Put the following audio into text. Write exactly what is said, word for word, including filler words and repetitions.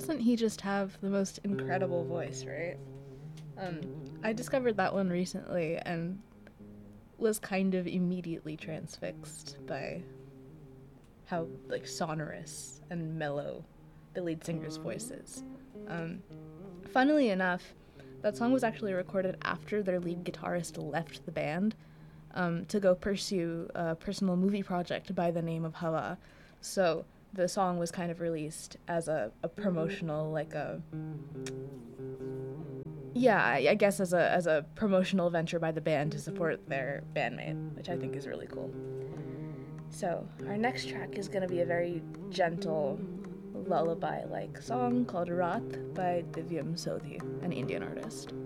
doesn't he just have the most incredible voice, right? Um, I discovered that one recently and was kind of immediately transfixed by how, like, sonorous and mellow the lead singer's voice is. Um, funnily enough, that song was actually recorded after their lead guitarist left the band um, to go pursue a personal movie project by the name of Hawa. So the song was kind of released as a, a promotional, like a... Yeah, I, I guess as a, as a promotional venture by the band to support their bandmate, which I think is really cool. So our next track is going to be a very gentle, lullaby-like song called Raat by Divyam Sodhi, an Indian artist.